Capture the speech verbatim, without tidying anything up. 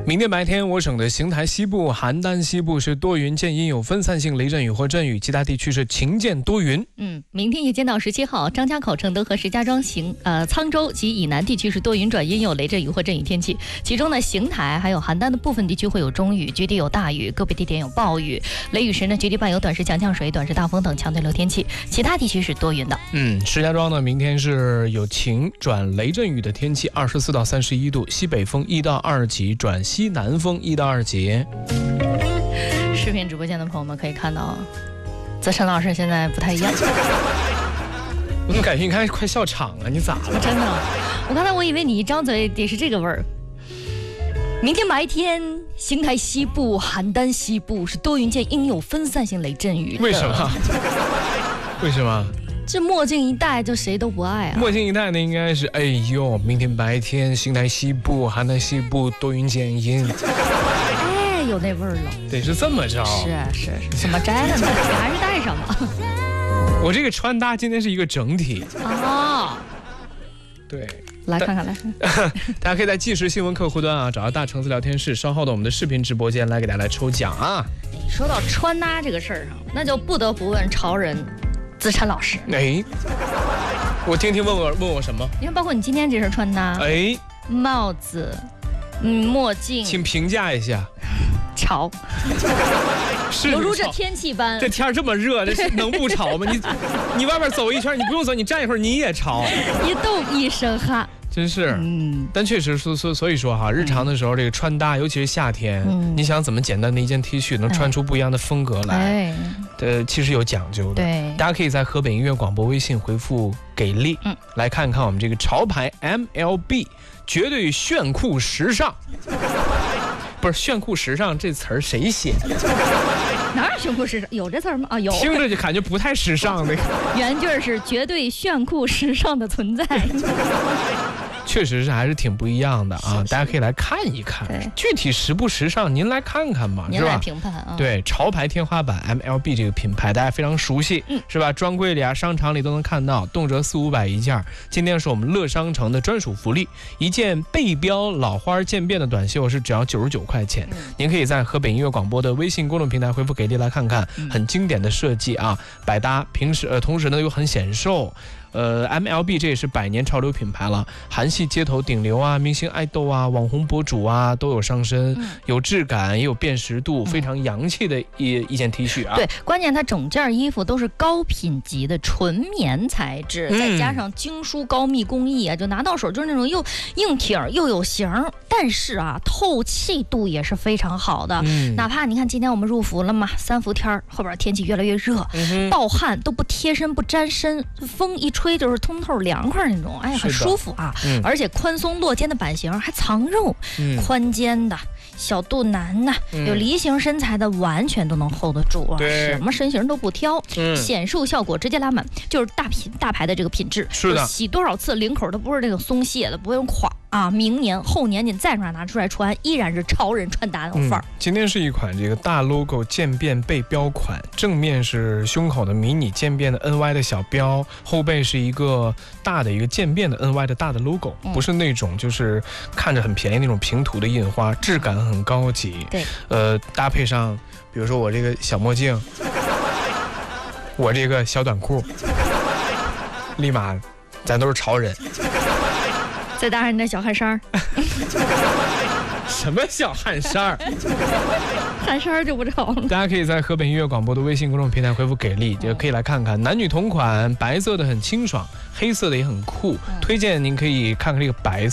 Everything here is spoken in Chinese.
明天白天，我省的邢台西部、邯郸西部是多云见阴，有分散性雷阵雨或阵雨，其他地区是晴见多云。 嗯，明天夜间到十七号，张家口、承德和石家庄、邢呃沧州及以南地区是多云转阴，有雷阵雨或阵雨天气。其中呢，邢台还有邯郸的部分地区会有中雨，局地有大雨，个别地点有暴雨。雷雨时呢，局地伴有短时强降水、短时大风等强对流天气。其他地区是多云的。 嗯，石家庄呢，明天是有晴转雷阵雨的天气，二十四到三十一度，西北风一到二级转西南风一到二级。 视频直播间的朋友们可以看到，泽晨老师现在不太一样。 我怎么感觉你看快笑场了？你咋了？ 真的，我刚才我以为你一张嘴得是这个味儿。明天白天，邢台西部、邯郸西部是多云见阴，有分散性雷阵雨。 为什么？为什么？ 这墨镜一戴就谁都不爱啊！ 墨镜一戴呢，应该是哎呦，明天白天邢台西部、邯郸西部多云见阴。 哎，有那味儿了。 得是这么着。 是啊是是，怎么摘了呢？你还是戴上吧。 我这个穿搭今天是一个整体。 哦。 对。 来看看来看。 大家可以在即时新闻客户端啊找到大橙子聊天室，稍后的我们的视频直播间来给大家来抽奖啊。 说到穿搭这个事儿上，那就不得不问潮人子晨老师。 哎，我听听问我问我什么？ 你看，包括你今天这身穿搭， 哎， 帽子，嗯，墨镜， 请评价一下。 潮， 是犹如这天气般。 这天这么热，这能不潮吗？你你外边走一圈，你不用走，你站一会儿你也潮。 一动一身汗。 真是，嗯，但确实所所所以说哈，日常的时候这个穿搭，尤其是夏天，嗯，你想怎么简单的一件 T 恤能穿出不一样的风格来，哎，呃，其实有讲究的。 对， 大家可以在河北音乐广播微信回复给力，嗯，来看看我们这个潮牌 M L B， 绝对炫酷时尚。不是炫酷时尚这词儿谁写的？ 哪有炫酷时尚？有这词儿吗？啊，有。 听着就感觉不太时尚的。 原句是绝对炫酷时尚的存在。 确实是还是挺不一样的啊，大家可以来看一看，具体时不时尚您来看看嘛， 您来评判啊。 对，潮牌天花板 M L B 这个品牌大家非常熟悉，嗯，是吧？专柜里啊、商场里都能看到，动辄四五百一件。今天是我们乐商城的专属福利，一件背标老花渐变的短袖是只要九十九块钱，嗯，您可以在河北音乐广播的微信公众平台回复给力来看看，嗯，很经典的设计啊，百搭，平时呃同时呢又很显瘦。呃 ，M L B 这也是百年潮流品牌了，韩系街头顶流啊、明星爱豆啊、网红博主啊都有上身，嗯，有质感也有辨识度，嗯，非常洋气的一一件 T 恤啊。 对，关键它整件衣服都是高品级的纯棉材质，嗯，再加上精疏高密工艺啊，就拿到手就是那种又硬挺又有型，但是啊，透气度也是非常好的。嗯，哪怕你看今天我们入伏了嘛，三伏天后边天气越来越热，嗯，暴汗都不贴身不沾身，风一吹。吹就是通透凉快那种，哎，很舒服啊，嗯，而且宽松落肩的版型还藏肉，嗯，宽肩的小肚腩呐，嗯，有梨形身材的完全都能 hold 得住啊，什么身形都不挑，嗯，显瘦效果直接拉满，就是大品大牌的这个品质， 是的， 洗多少次领口都不是那种松懈的，不用垮啊，明年后年你再拿出来穿，依然是潮人穿搭那种范儿，嗯。 今天是一款这个大 logo 渐变背标款，正面是胸口的迷你渐变的 N Y 的小标，后背是一个大的一个渐变的 N Y 的大的 logo，嗯，不是那种就是看着很便宜那种平涂的印花，质感很高级。 对， 呃，搭配上比如说我这个小墨镜，我这个小短裤，立马咱都是潮人。 再搭上你的小汗衫什么小汗衫汗衫就不潮了。 大家可以在河北音乐广播的微信公众平台回复给力，就可以来看看男女同款，白色的很清爽，黑色的也很酷，推荐您可以看看这个白色